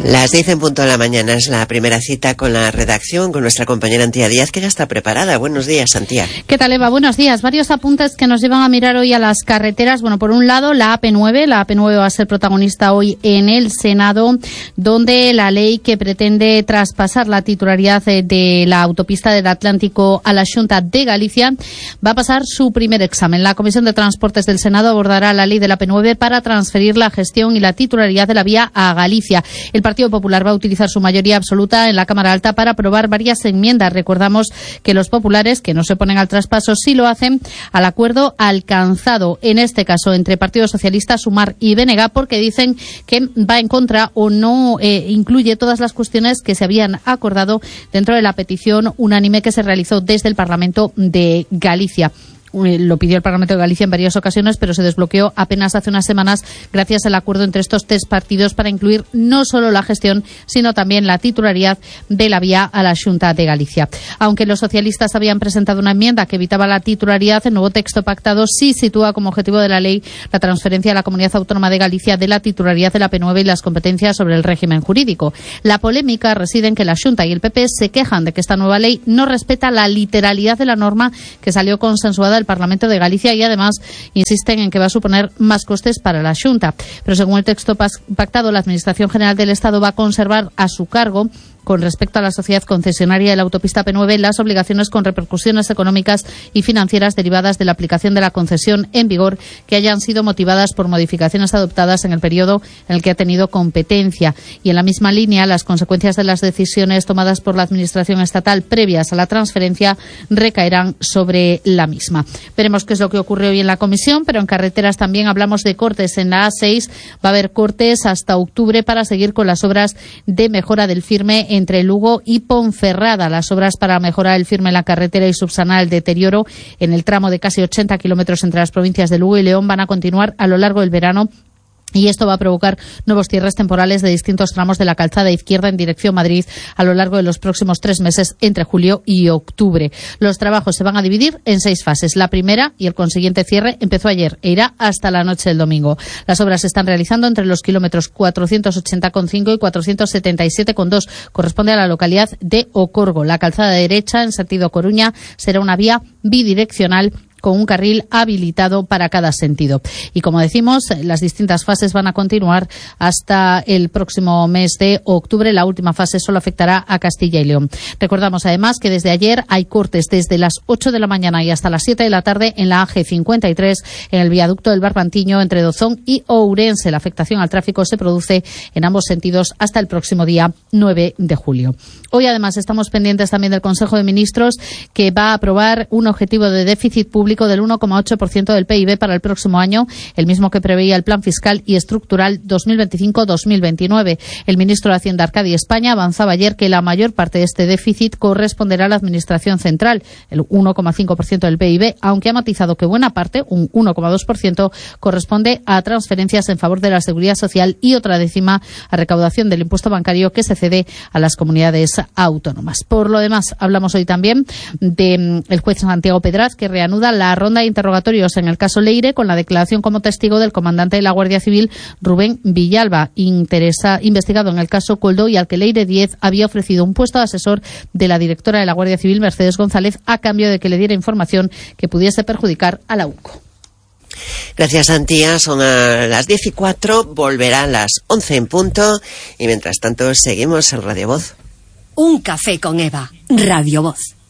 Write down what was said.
Las 10 en punto de la mañana es la primera cita con la redacción, con nuestra compañera Antía Díaz, que ya está preparada. Buenos días, Antía. ¿Qué tal, Eva? Buenos días. Varios apuntes que nos llevan a mirar hoy a las carreteras. Bueno, por un lado, la AP9. La AP9 va a ser protagonista hoy en el Senado, donde la ley que pretende traspasar la titularidad de la autopista del Atlántico a la Xunta de Galicia va a pasar su primer examen. La Comisión de Transportes del Senado abordará la ley de la AP9 para transferir la gestión y la titularidad de la vía a Galicia. El Partido Popular va a utilizar su mayoría absoluta en la Cámara Alta para aprobar varias enmiendas. Recordamos que los populares, que no se oponen al traspaso, sí lo hacen al acuerdo alcanzado, en este caso entre Partido Socialista, Sumar y BNG, porque dicen que va en contra o no incluye todas las cuestiones que se habían acordado dentro de la petición unánime que se realizó desde el Parlamento de Galicia. Lo pidió el Parlamento de Galicia en varias ocasiones, pero se desbloqueó apenas hace unas semanas gracias al acuerdo entre estos tres partidos para incluir no solo la gestión, sino también la titularidad de la vía a la Xunta de Galicia. Aunque los socialistas habían presentado una enmienda que evitaba la titularidad, el nuevo texto pactado sí sitúa como objetivo de la ley la transferencia a la Comunidad Autónoma de Galicia de la titularidad de la AP9 y las competencias sobre el régimen jurídico. La polémica reside en que la Xunta y el PP se quejan de que esta nueva ley no respeta la literalidad de la norma que salió consensuada el Parlamento de Galicia y además insisten en que va a suponer más costes para la Xunta. Pero según el texto pactado, la Administración General del Estado va a conservar a su cargo, con respecto a la sociedad concesionaria de la autopista P9, las obligaciones con repercusiones económicas y financieras derivadas de la aplicación de la concesión en vigor que hayan sido motivadas por modificaciones adoptadas en el periodo en el que ha tenido competencia. Y en la misma línea, las consecuencias de las decisiones tomadas por la Administración estatal previas a la transferencia recaerán sobre la misma. Veremos qué es lo que ocurre hoy en la comisión, pero en carreteras también hablamos de cortes. En la A6 va a haber cortes hasta octubre para seguir con las obras de mejora del firme entre Lugo y Ponferrada. Las obras para mejorar el firme en la carretera y subsanar el deterioro en el tramo de casi 80 kilómetros entre las provincias de Lugo y León van a continuar a lo largo del verano. Y esto va a provocar nuevos cierres temporales de distintos tramos de la calzada izquierda en dirección Madrid a lo largo de los próximos 3 meses entre julio y octubre. Los trabajos se van a dividir en 6 fases. La primera y el consiguiente cierre empezó ayer e irá hasta la noche del domingo. Las obras se están realizando entre los kilómetros 480,5 y 477,2. Corresponde a la localidad de Ocorgo. La calzada derecha en sentido Coruña será una vía bidireccional con un carril habilitado para cada sentido. Y como decimos, las distintas fases van a continuar hasta el próximo mes de octubre. La última fase solo afectará a Castilla y León. Recordamos además que desde ayer hay cortes desde las 8 de la mañana y hasta las 7 de la tarde en la AG53 en el viaducto del Barbantiño entre Dozón y Ourense. La afectación al tráfico se produce en ambos sentidos hasta el próximo día 9 de julio. Hoy además estamos pendientes también del Consejo de Ministros, que va a aprobar un objetivo de déficit público del 1,8% del PIB para el próximo año, el mismo que preveía el Plan Fiscal y Estructural 2025-2029. El ministro de Hacienda, Arcadi España, avanzaba ayer que la mayor parte de este déficit corresponderá a la Administración Central, el 1,5% del PIB, aunque ha matizado que buena parte, un 1,2%, corresponde a transferencias en favor de la Seguridad Social y otra décima a recaudación del impuesto bancario que se cede a las comunidades autónomas. Por lo demás, hablamos hoy también del juez Santiago Pedraz, que reanuda la ronda de interrogatorios en el caso Leire con la declaración como testigo del comandante de la Guardia Civil, Rubén Villalba, investigado en el caso Coldo y al que Leire 10 había ofrecido un puesto de asesor de la directora de la Guardia Civil, Mercedes González, a cambio de que le diera información que pudiese perjudicar a la UCO. Gracias, Antía. Son a las 10:04, volverá a las 11 en punto y mientras tanto seguimos en Radio Voz. Un café con Eva, Radio Voz.